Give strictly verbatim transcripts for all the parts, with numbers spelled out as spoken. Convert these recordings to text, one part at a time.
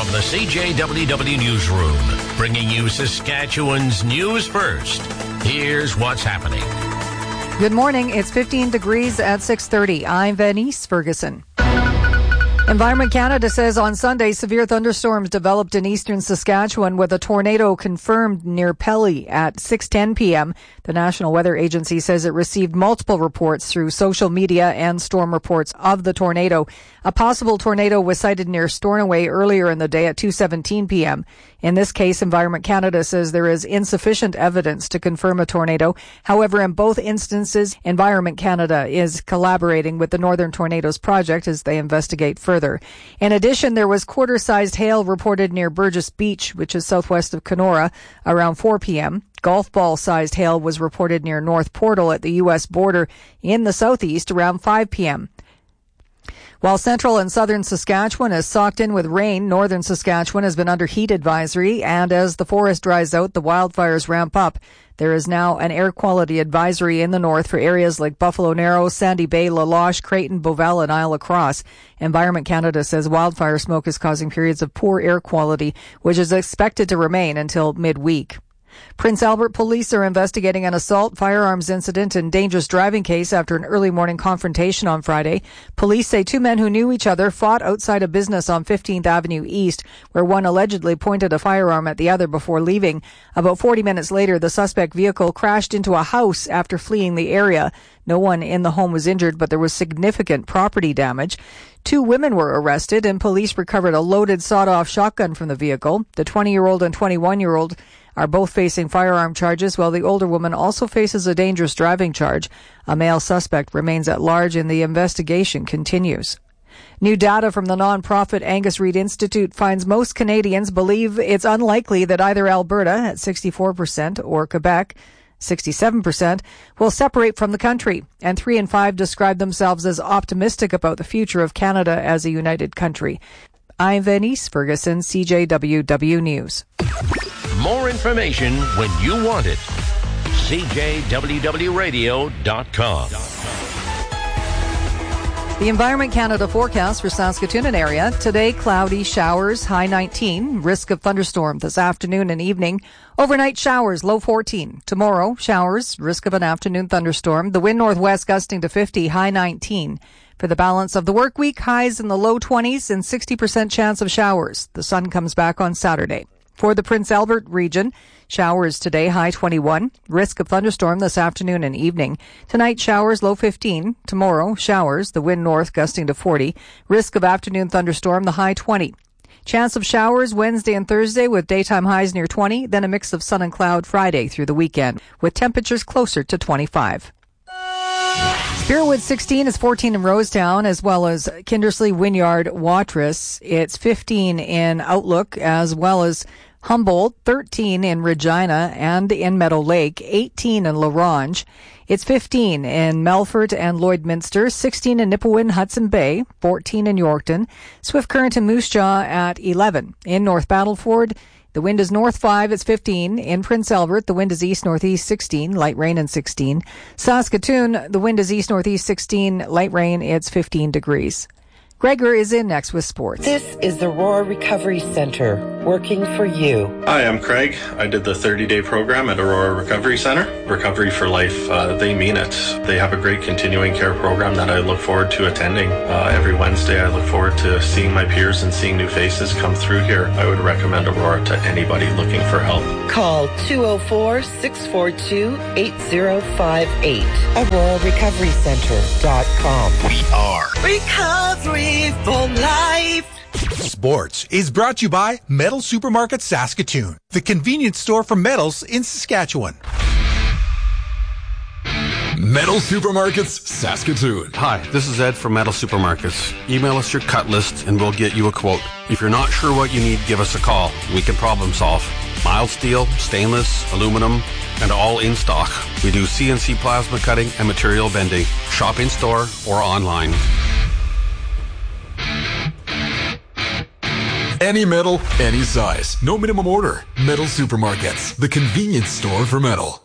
the C J W W Newsroom, bringing you Saskatchewan's news first. Here's what's happening. Good morning. It's fifteen degrees at six thirty. I'm Venice Ferguson. Environment Canada says on Sunday, severe thunderstorms developed in eastern Saskatchewan with a tornado confirmed near Pelly at six ten p.m. The National Weather Agency says it received multiple reports through social media and storm reports of the tornado. A possible tornado was sighted near Stornoway earlier in the day at two seventeen p.m. In this case, Environment Canada says there is insufficient evidence to confirm a tornado. However, in both instances, Environment Canada is collaborating with the Northern Tornadoes Project as they investigate further. In addition, there was quarter-sized hail reported near Burgess Beach, which is southwest of Kenora, around four p.m. Golf ball-sized hail was reported near North Portal at the U S border in the southeast around five p.m. While central and southern Saskatchewan is socked in with rain, northern Saskatchewan has been under heat advisory, and as the forest dries out, the wildfires ramp up. There is now an air quality advisory in the north for areas like Buffalo Narrows, Sandy Bay, La Loche, Creighton, Bovell, and Isle Cross. Environment Canada says wildfire smoke is causing periods of poor air quality, which is expected to remain until midweek. Prince Albert police are investigating an assault, firearms incident, and dangerous driving case after an early morning confrontation on Friday. Police say two men who knew each other fought outside a business on fifteenth Avenue East, where one allegedly pointed a firearm at the other before leaving. About forty minutes later, the suspect vehicle crashed into a house after fleeing the area. No one in the home was injured, but there was significant property damage. Two women were arrested, and police recovered a loaded sawed-off shotgun from the vehicle. The twenty-year-old and twenty-one-year-old are both facing firearm charges, while the older woman also faces a dangerous driving charge. A male suspect remains at large, and the investigation continues. New data from the non-profit Angus Reid Institute finds most Canadians believe it's unlikely that either Alberta, at sixty-four percent, or Quebec, sixty-seven percent, will separate from the country, and three in five describe themselves as optimistic about the future of Canada as a united country. I'm Venice Ferguson, C J W W News. More information when you want it. C J W W radio dot com. The Environment Canada forecast for Saskatoon and area. Today, cloudy showers, high nineteen. Risk of thunderstorm this afternoon and evening. Overnight showers, low fourteen. Tomorrow, showers, risk of an afternoon thunderstorm. The wind northwest gusting to fifty, high nineteen. For the balance of the work week, highs in the low twenties and sixty percent chance of showers. The sun comes back on Saturday. For the Prince Albert region, showers today, high twenty-one. Risk of thunderstorm this afternoon and evening. Tonight, showers, low fifteen. Tomorrow, showers, the wind north gusting to forty. Risk of afternoon thunderstorm, the high twenty. Chance of showers Wednesday and Thursday with daytime highs near twenty, then a mix of sun and cloud Friday through the weekend, with temperatures closer to twenty-five. Spearwood sixteen is fourteen in Rosetown, as well as Kindersley, Wynyard, Watrous. It's fifteen in Outlook, as well as Humboldt, thirteen in Regina and in Meadow Lake, eighteen in La Ronge. It's fifteen in Melfort and Lloydminster, sixteen in Nipawin, Hudson Bay, fourteen in Yorkton, Swift Current and Moose Jaw at eleven. In North Battleford, the wind is north five, it's fifteen. In Prince Albert, the wind is east-northeast sixteen, light rain and sixteen. Saskatoon, the wind is east-northeast sixteen, light rain, it's fifteen degrees. Gregor is in next with sports. This is the Aurora Recovery Center, working for you. Hi, I'm Craig. I did the thirty-day program at Aurora Recovery Center. Recovery for Life, uh, they mean it. They have a great continuing care program that I look forward to attending. Uh, every Wednesday, I look forward to seeing my peers and seeing new faces come through here. I would recommend Aurora to anybody looking for help. Call two oh four, six four two, eight oh five eight. Aurora Recovery Center dot com. We are Recovery for Life. Sports is brought to you by Metal Supermarket Saskatoon, the convenience store for metals in Saskatchewan. Metal Supermarkets Saskatoon. Hi, this is Ed from Metal Supermarkets. Email us your cut list and we'll get you a quote. If you're not sure what you need, give us a call. We can problem solve. Mild steel, stainless, aluminum, and all in stock. We do C N C plasma cutting and material bending. Shop in store or online. Any metal, any size. No minimum order. Metal Supermarkets, the convenience store for metal.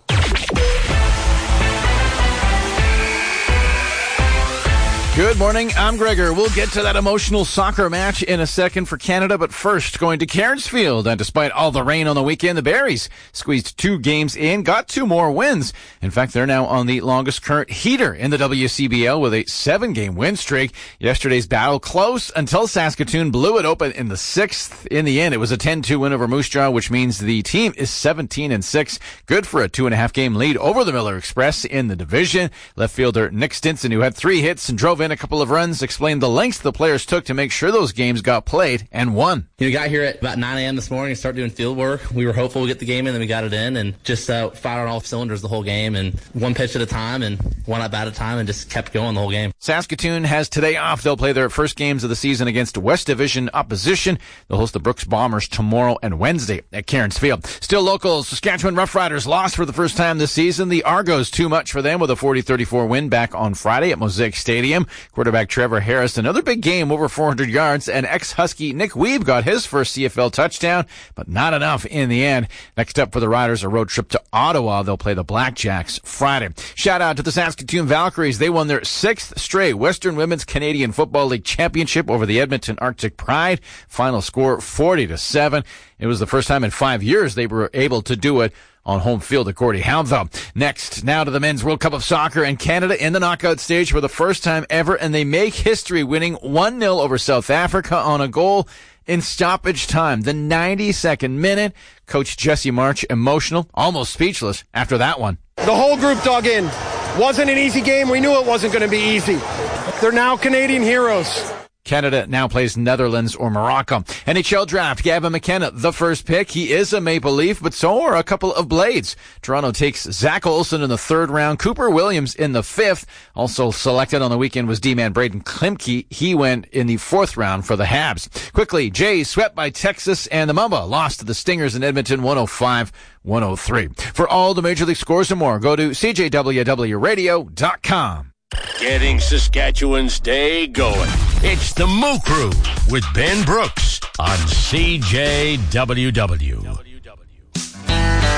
Good morning, I'm Gregor. We'll get to that emotional soccer match in a second for Canada, but first, going to Cairnsfield. And despite all the rain on the weekend, the Berries squeezed two games in, got two more wins. In fact, they're now on the longest current heater in the W C B L with a seven-game win streak. Yesterday's battle close until Saskatoon blew it open in the sixth. In the end, it was a ten two win over Moose Jaw, which means the team is seventeen and six. Good for a two-and-a-half game lead over the Miller Express in the division. Left fielder Nick Stinson, who had three hits and drove in a couple of runs, explained the lengths the players took to make sure those games got played and won. We got here at about nine a.m. this morning and started doing field work. We were hopeful we'd get the game in, and we got it in, and just uh, fired on all cylinders the whole game, and one pitch at a time and one at bat at a time, and just kept going the whole game. Saskatoon has today off. They'll play their first games of the season against West Division opposition. They'll host the Brooks Bombers tomorrow and Wednesday at Cairnsfield. Still local, Saskatchewan Roughriders lost for the first time this season. The Argos too much for them with a forty thirty-four win back on Friday at Mosaic Stadium. Quarterback Trevor Harris, another big game, over four hundred yards, and ex-Husky Nick Weeb got his first C F L touchdown, but not enough in the end. Next up for the Riders, a road trip to Ottawa. They'll play the Blackjacks Friday. Shout out to the Saskatoon Valkyries. They won their sixth straight Western Women's Canadian Football League championship over the Edmonton Arctic Pride. Final score forty to seven. It was the first time in five years they were able to do it on home field at Gordie Howe, though. Next, now to the Men's World Cup of Soccer, and Canada in the knockout stage for the first time ever, and they make history, winning one nil over South Africa on a goal in stoppage time, the ninety-second minute. Coach Jesse March emotional, almost speechless after that one. The whole group dug in. Wasn't an easy game. We knew it wasn't going to be easy. They're now Canadian heroes. Canada now plays Netherlands or Morocco. N H L draft, Gavin McKenna, the first pick. He is a Maple Leaf, but so are a couple of Blades. Toronto takes Zach Olson in the third round, Cooper Williams in the fifth. Also selected on the weekend was D-man Braden Klimke. He went in the fourth round for the Habs. Quickly, Jays swept by Texas, and the Mamba lost to the Stingers in Edmonton one oh five to one oh three. For all the Major League scores and more, go to C J W W radio dot com. Getting Saskatchewan's day going. It's the Moo Crew with Ben Brooks on C J W W.